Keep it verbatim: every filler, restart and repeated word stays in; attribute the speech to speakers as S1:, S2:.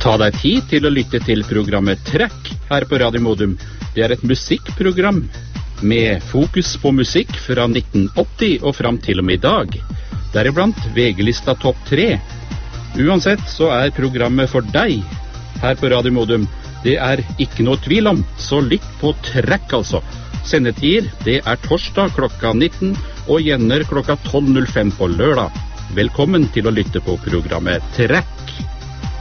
S1: Ta deg tid til å lytte til programmet Trekk her på Radio Modum. Det er et musikkprogram med fokus på musikk fra nitten åtti og fram til og med i dag. Deriblant V G-lista topp tre. Uansett så er programmet for deg her på Radio Modum. Det er ikke noe tvil om, så lytt på Trekk altså. Sendetider, det er torsdag klokka nitten og igjener klokka tolv null fem på lørdag. Velkommen til å lytte på programmet Trekk.